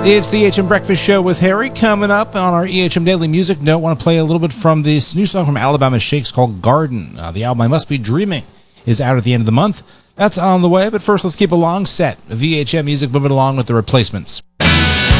It's the EHM Breakfast Show with Harry. Coming up on our EHM Daily Music Note, want to play a little bit from this new song from Alabama Shakes called Garden. The album I Must Be Dreaming is out at the end of the month. That's on the way, but first let's keep a long set of EHM music moving along with The Replacements.